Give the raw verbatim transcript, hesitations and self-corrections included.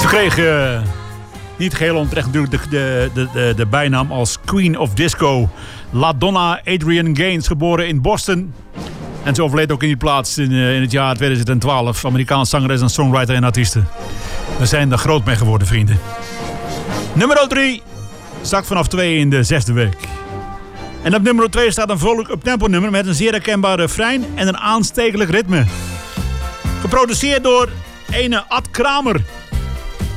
kreeg uh, niet geheel onterecht natuurlijk de, de, de, de bijnaam als Queen of Disco. La Donna Adrienne Gaines, geboren in Boston. En ze overleed ook in die plaats in, uh, in het jaar tweeduizend twaalf. Amerikaans zangeres en songwriter en artieste. We zijn er groot mee geworden, vrienden. Nummer drie zakt vanaf twee in de zesde week. En op nummer twee staat een vrolijk uptempo nummer met een zeer herkenbaar refrein en een aanstekelijk ritme. Geproduceerd door ene Ad Kramer.